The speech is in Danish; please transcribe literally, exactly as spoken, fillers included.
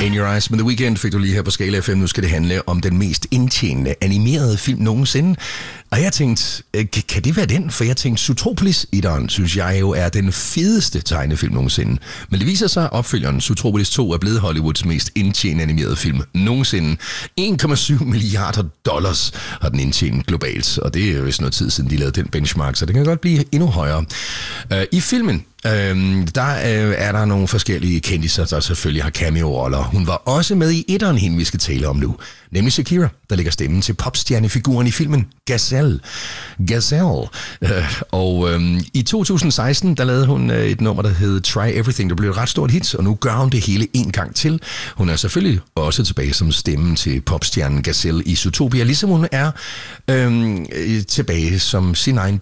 In Your Eyes med The Weeknd fik du lige her på Skala F M. Nu skal det handle om den mest indtjenende animerede film nogensinde. Og jeg tænkte, kan det være den? For jeg tænkte, Zootropolis etteren, synes jeg jo er den fedeste tegnefilm nogensinde. Men det viser sig, at opfølgeren Zootropolis to er blevet Hollywoods mest indtjenende animerede film nogensinde. en komma syv milliarder dollars har den indtjenet globalt. Og det er jo vist noget tid siden, de lavede den benchmark, så det kan godt blive endnu højere. Uh, I filmen, Øhm, der øh, er der nogle forskellige kendiser, der selvfølgelig har cameo-roller. Hun var også med i etteren, hende vi skal tale om nu. Nemlig Shakira, der lægger stemmen til popstjernefiguren i filmen Gazelle. Gazelle. Øh, og øh, i to tusind og seksten, der lavede hun øh, et nummer, der hed Try Everything. Det blev et ret stort hit, og nu gør hun det hele en gang til. Hun er selvfølgelig også tilbage som stemmen til popstjernen Gazelle i Zootopia, ligesom hun er øh, tilbage som sin egen